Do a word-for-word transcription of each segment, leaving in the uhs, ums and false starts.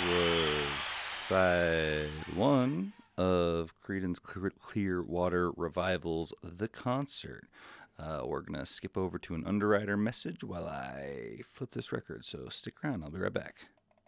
was side one of Creedence Clearwater Revival's The Concert. Uh, we're going to skip over to an underwriter message while I flip this record, so stick around. I'll be right back.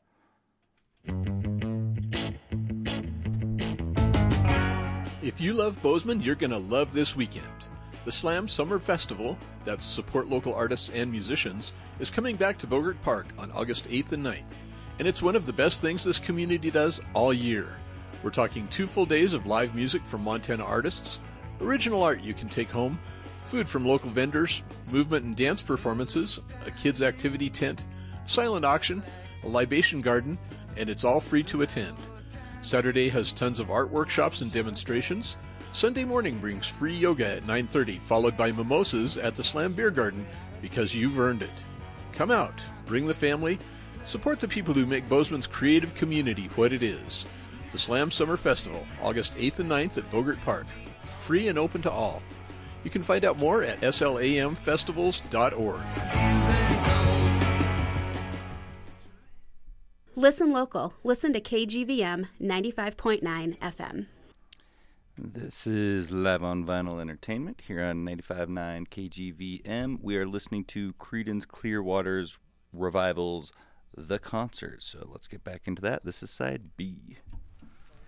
If you love Bozeman, you're going to love this weekend. The Slam Summer Festival, that's support local artists and musicians, is coming back to Bogart Park on August eighth and ninth. And it's one of the best things this community does all year. We're talking two full days of live music from Montana artists, original art you can take home, food from local vendors, movement and dance performances, a kids' activity tent, silent auction, a libation garden, and it's all free to attend. Saturday has tons of art workshops and demonstrations. Sunday morning brings free yoga at nine thirty, followed by mimosas at the Slam Beer Garden, because you've earned it. Come out, bring the family, support the people who make Bozeman's creative community what it is. The Slam Summer Festival, August eighth and ninth at Bogart Park. Free and open to all. You can find out more at S L A M festivals dot org. Listen local. Listen to K G V M ninety-five point nine F M. This is Live on Vinyl Entertainment here on ninety-five point nine K G V M. We are listening to Creedence Clearwater's Revival's The Concert. So let's get back into that. This is side B.